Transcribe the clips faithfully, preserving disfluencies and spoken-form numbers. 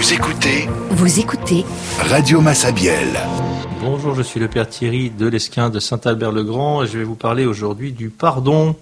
Vous écoutez Vous écoutez Radio Massabielle. Bonjour, je suis le Père Thierry de l'Esquin de Saint-Albert-le-Grand et je vais vous parler aujourd'hui du pardon.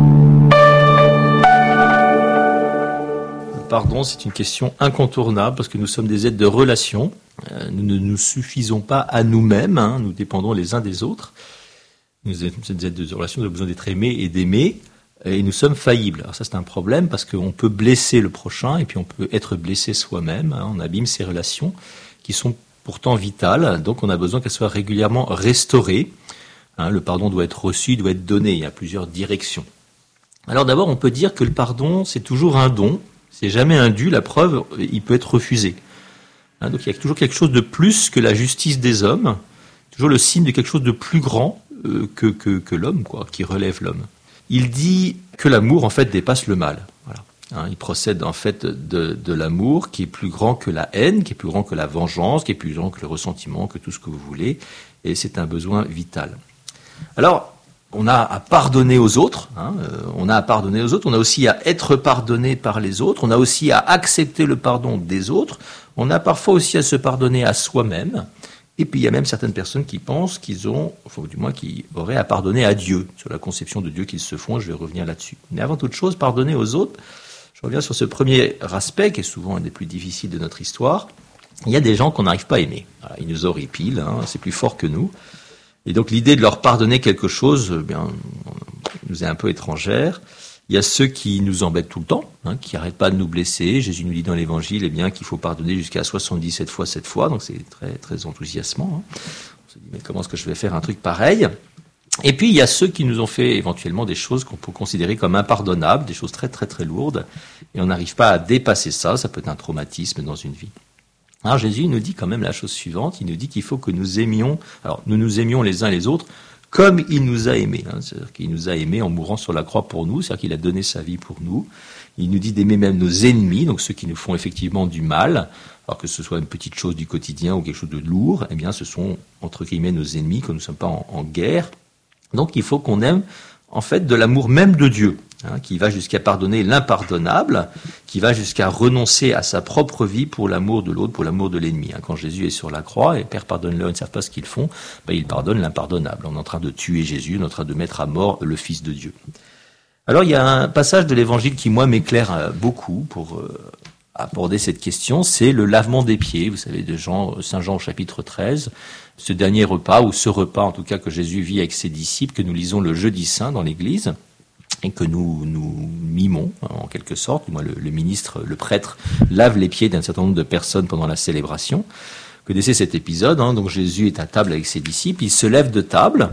Le pardon, c'est une question incontournable parce que nous sommes des êtres de relation. Nous ne nous suffisons pas à nous-mêmes, hein, nous dépendons les uns des autres. Nous sommes des êtres de relation, nous avons besoin d'être aimés et d'aimer. Et nous sommes faillibles. Alors ça, c'est un problème parce qu'on peut blesser le prochain et puis on peut être blessé soi-même. Hein, on abîme ces relations qui sont pourtant vitales. Donc on a besoin qu'elles soient régulièrement restaurées. Hein, le pardon doit être reçu, doit être donné. Il y a plusieurs directions. Alors d'abord, on peut dire que le pardon, c'est toujours un don. C'est jamais un dû. La preuve, il peut être refusé. Hein, donc il y a toujours quelque chose de plus que la justice des hommes. Toujours le signe de quelque chose de plus grand euh, que, que, que l'homme, quoi, qui relève l'homme. Il dit que l'amour, en fait, dépasse le mal. Voilà. Hein, il procède, en fait, de, de l'amour qui est plus grand que la haine, qui est plus grand que la vengeance, qui est plus grand que le ressentiment, que tout ce que vous voulez. Et c'est un besoin vital. Alors, on a à pardonner aux autres. Hein, euh, on a à pardonner aux autres. On a aussi à être pardonné par les autres. On a aussi à accepter le pardon des autres. On a parfois aussi à se pardonner à soi-même. Et puis il y a même certaines personnes qui pensent qu'ils ont, enfin du moins qui auraient à pardonner à Dieu, sur la conception de Dieu qu'ils se font, je vais revenir là-dessus. Mais avant toute chose, pardonner aux autres, je reviens sur ce premier aspect, qui est souvent un des plus difficiles de notre histoire. Il y a des gens qu'on n'arrive pas à aimer. Voilà, ils nous horripilent, hein, c'est plus fort que nous. Et donc l'idée de leur pardonner quelque chose, eh bien, nous est un peu étrangère. Il y a ceux qui nous embêtent tout le temps, hein, qui n'arrêtent pas de nous blesser. Jésus nous dit dans l'Évangile eh bien, qu'il faut pardonner jusqu'à soixante-dix-sept fois sept fois, donc c'est très, très enthousiasmant. Hein. On se dit, mais comment est-ce que je vais faire un truc pareil ? Et puis, il y a ceux qui nous ont fait éventuellement des choses qu'on peut considérer comme impardonnables, des choses très, très, très lourdes, et on n'arrive pas à dépasser ça. Ça peut être un traumatisme dans une vie. Alors, Jésus nous dit quand même la chose suivante. Il nous dit qu'il faut que nous aimions, alors, nous nous aimions les uns les autres, comme il nous a aimés, hein, c'est-à-dire qu'il nous a aimés en mourant sur la croix pour nous, c'est-à-dire qu'il a donné sa vie pour nous. Il nous dit d'aimer même nos ennemis, donc ceux qui nous font effectivement du mal, alors que ce soit une petite chose du quotidien ou quelque chose de lourd, eh bien ce sont entre guillemets nos ennemis, que nous ne sommes pas en, en guerre. Donc il faut qu'on aime en fait de l'amour même de Dieu, hein, qui va jusqu'à pardonner l'impardonnable, qui va jusqu'à renoncer à sa propre vie pour l'amour de l'autre, pour l'amour de l'ennemi. Hein. Quand Jésus est sur la croix, et Père pardonne-leur, ils ne savent pas ce qu'ils font, ben, il pardonne l'impardonnable. On est en train de tuer Jésus, on est en train de mettre à mort le Fils de Dieu. Alors il y a un passage de l'Évangile qui, moi, m'éclaire beaucoup pour euh, aborder cette question, c'est le lavement des pieds, vous savez, de Jean, Saint Jean au chapitre treize, ce dernier repas, ou ce repas en tout cas que Jésus vit avec ses disciples, que nous lisons le jeudi saint dans l'Église, et que nous nous mimons, en quelque sorte. Moi, le, le ministre, le prêtre, lave les pieds d'un certain nombre de personnes pendant la célébration. Vous connaissez cet épisode, hein, donc Jésus est à table avec ses disciples, il se lève de table,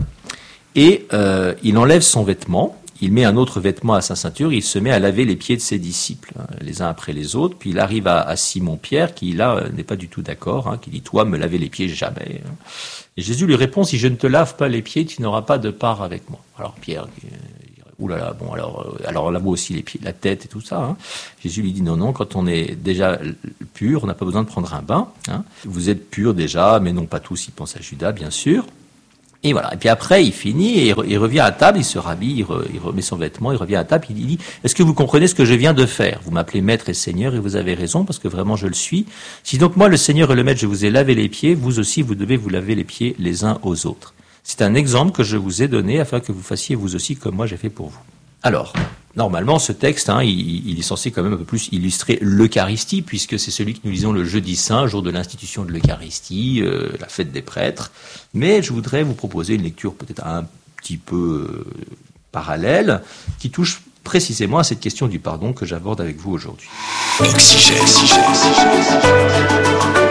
et euh, il enlève son vêtement, il met un autre vêtement à sa ceinture, il se met à laver les pieds de ses disciples, hein, les uns après les autres, puis il arrive à, à Simon-Pierre, qui là n'est pas du tout d'accord, hein, qui dit « Toi, me laver les pieds, jamais. » Et Jésus lui répond « Si je ne te lave pas les pieds, tu n'auras pas de part avec moi. » Alors Pierre... Ouh là là, bon, alors, alors lave aussi les pieds, la tête et tout ça. Hein. Jésus lui dit non, non, quand on est déjà pur, on n'a pas besoin de prendre un bain. Hein. Vous êtes purs déjà, mais non pas tous, il pense à Judas, bien sûr. Et voilà. Et puis après, il finit et il revient à table, il se rhabille, il, re, il remet son vêtement, il revient à table, il dit est-ce que vous comprenez ce que je viens de faire ? Vous m'appelez maître et seigneur et vous avez raison parce que vraiment je le suis. Si donc moi, le seigneur et le maître, je vous ai lavé les pieds, vous aussi, vous devez vous laver les pieds les uns aux autres. C'est un exemple que je vous ai donné afin que vous fassiez vous aussi comme moi j'ai fait pour vous. Alors, normalement, ce texte, hein, il, il est censé quand même un peu plus illustrer l'Eucharistie, puisque c'est celui que nous lisons le jeudi saint, jour de l'institution de l'Eucharistie, euh, la fête des prêtres. Mais je voudrais vous proposer une lecture peut-être un petit peu euh, parallèle, qui touche précisément à cette question du pardon que j'aborde avec vous aujourd'hui. Oxygène, oxygène, oxygène.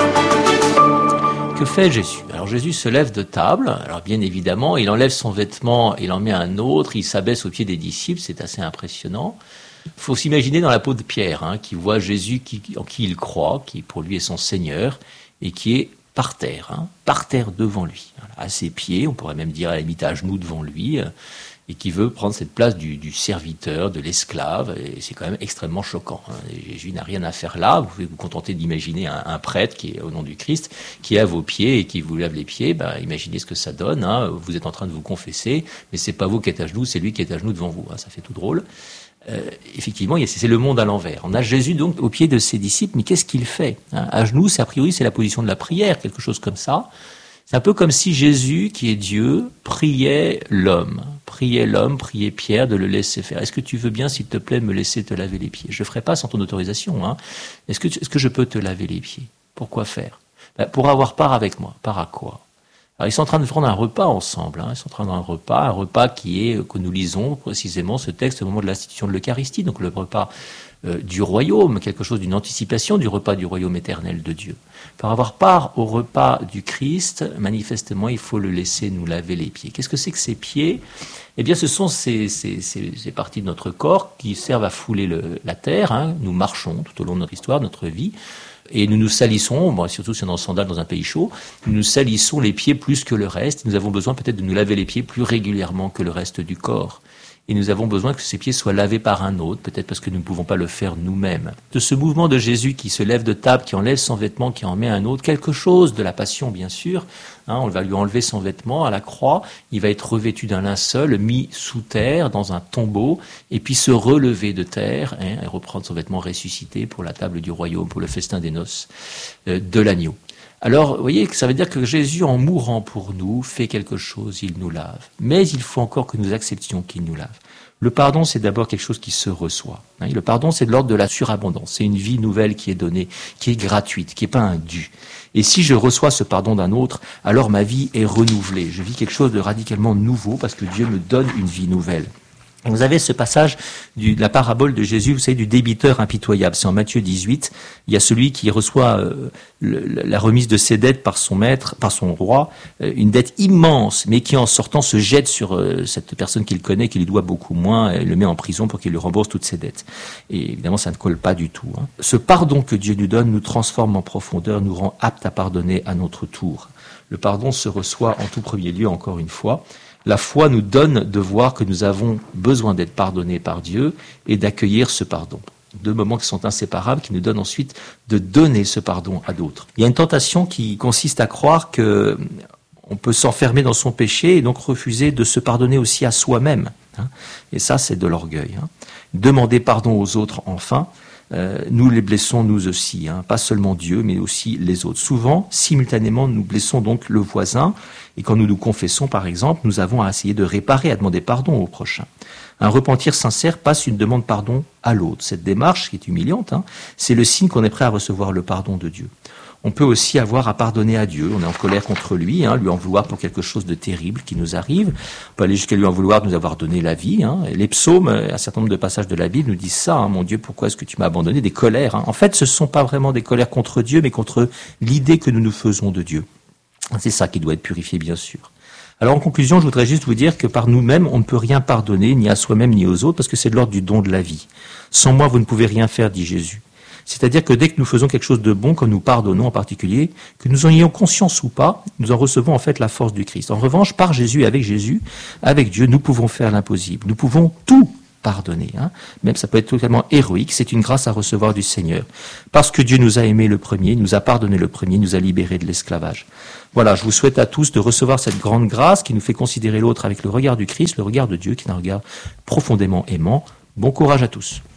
Que fait Jésus ? Alors Jésus se lève de table, alors bien évidemment, il enlève son vêtement, il en met un autre, il s'abaisse aux pieds des disciples, c'est assez impressionnant. Il faut s'imaginer dans la peau de Pierre, hein, qui voit Jésus qui, en qui il croit, qui pour lui est son Seigneur, et qui est par terre, hein, par terre devant lui, à ses pieds, on pourrait même dire à la limite à genoux devant lui, et qui veut prendre cette place du, du serviteur, de l'esclave, et c'est quand même extrêmement choquant. Hein. Jésus n'a rien à faire là, vous pouvez vous contenter d'imaginer un, un prêtre qui est au nom du Christ, qui est à vos pieds et qui vous lave les pieds, ben, imaginez ce que ça donne, hein. Vous êtes en train de vous confesser, mais c'est pas vous qui êtes à genoux, c'est lui qui est à genoux devant vous, hein. Ça fait tout drôle. Euh, effectivement, c'est le monde à l'envers. On a Jésus donc au pied de ses disciples, mais qu'est-ce qu'il fait, hein? À genoux, c'est a priori c'est la position de la prière, quelque chose comme ça. C'est un peu comme si Jésus, qui est Dieu, priait l'homme, priait l'homme, priait Pierre de le laisser faire. Est-ce que tu veux bien, s'il te plaît, me laisser te laver les pieds? Je ne ferai pas sans ton autorisation. Hein. Est-ce que, est-ce que je peux te laver les pieds? Pourquoi faire? Ben, pour avoir part avec moi. Part à quoi? Alors, ils sont en train de prendre un repas ensemble. Hein. Ils sont en train de prendre un repas, un repas qui est, que nous lisons précisément ce texte au moment de l'institution de l'Eucharistie, donc le repas euh, du royaume, quelque chose d'une anticipation du repas du royaume éternel de Dieu. Pour avoir part au repas du Christ, manifestement, il faut le laisser nous laver les pieds. Qu'est-ce que c'est que ces pieds? Eh bien, ce sont ces, ces, ces, ces parties de notre corps qui servent à fouler le, la terre. Hein. Nous marchons tout au long de notre histoire, de notre vie. Et nous nous salissons, bon, surtout si on est en sandales dans un pays chaud, nous nous salissons les pieds plus que le reste. Nous avons besoin peut-être de nous laver les pieds plus régulièrement que le reste du corps. Et nous avons besoin que ces pieds soient lavés par un autre, peut-être parce que nous ne pouvons pas le faire nous-mêmes. De ce mouvement de Jésus qui se lève de table, qui enlève son vêtement, qui en met un autre, quelque chose de la passion bien sûr, hein, on va lui enlever son vêtement à la croix, il va être revêtu d'un linceul, mis sous terre, dans un tombeau, et puis se relever de terre, hein, et reprendre son vêtement ressuscité pour la table du royaume, pour le festin des noces euh, de l'agneau. Alors, vous voyez, ça veut dire que Jésus, en mourant pour nous, fait quelque chose, il nous lave. Mais il faut encore que nous acceptions qu'il nous lave. Le pardon, c'est d'abord quelque chose qui se reçoit. Le pardon, c'est de l'ordre de la surabondance. C'est une vie nouvelle qui est donnée, qui est gratuite, qui n'est pas un dû. Et si je reçois ce pardon d'un autre, alors ma vie est renouvelée. Je vis quelque chose de radicalement nouveau parce que Dieu me donne une vie nouvelle. Vous avez ce passage de la parabole de Jésus, vous savez, du débiteur impitoyable. C'est en Matthieu dix-huit. Il y a celui qui reçoit euh, le, la remise de ses dettes par son maître, par son roi, euh, une dette immense, mais qui en sortant se jette sur euh, cette personne qu'il connaît, qui lui doit beaucoup moins, et le met en prison pour qu'il lui rembourse toutes ses dettes. Et évidemment, ça ne colle pas du tout. Hein. Ce pardon que Dieu nous donne nous transforme en profondeur, nous rend aptes à pardonner à notre tour. Le pardon se reçoit en tout premier lieu, encore une fois. La foi nous donne de voir que nous avons besoin d'être pardonnés par Dieu et d'accueillir ce pardon. Deux moments qui sont inséparables, qui nous donnent ensuite de donner ce pardon à d'autres. Il y a une tentation qui consiste à croire que on peut s'enfermer dans son péché et donc refuser de se pardonner aussi à soi-même. Et ça, c'est de l'orgueil. Demander pardon aux autres, enfin, Euh, nous les blessons nous aussi, hein, pas seulement Dieu, mais aussi les autres. Souvent, simultanément, nous blessons donc le voisin, et quand nous nous confessons, par exemple, nous avons à essayer de réparer, à demander pardon au prochain. Un repentir sincère passe une demande pardon à l'autre. Cette démarche, qui est humiliante, hein, c'est le signe qu'on est prêt à recevoir le pardon de Dieu. On peut aussi avoir à pardonner à Dieu. On est en colère contre lui, hein, lui en vouloir pour quelque chose de terrible qui nous arrive. On peut aller jusqu'à lui en vouloir de nous avoir donné la vie. Hein. Les psaumes, un certain nombre de passages de la Bible nous disent ça. Hein, mon Dieu, pourquoi est-ce que tu m'as abandonné? Des colères. Hein. En fait, ce ne sont pas vraiment des colères contre Dieu, mais contre l'idée que nous nous faisons de Dieu. C'est ça qui doit être purifié, bien sûr. Alors en conclusion, je voudrais juste vous dire que par nous-mêmes, on ne peut rien pardonner, ni à soi-même, ni aux autres, parce que c'est de l'ordre du don de la vie. Sans moi, vous ne pouvez rien faire, dit Jésus. C'est-à-dire que dès que nous faisons quelque chose de bon, comme nous pardonnons en particulier, que nous en ayons conscience ou pas, nous en recevons en fait la force du Christ. En revanche, par Jésus, avec Jésus, avec Dieu, nous pouvons faire l'impossible. Nous pouvons tout pardonner. Hein. Même ça peut être totalement héroïque, c'est une grâce à recevoir du Seigneur. Parce que Dieu nous a aimés le premier, nous a pardonné le premier, nous a libérés de l'esclavage. Voilà, je vous souhaite à tous de recevoir cette grande grâce qui nous fait considérer l'autre avec le regard du Christ, le regard de Dieu qui est un regard profondément aimant. Bon courage à tous.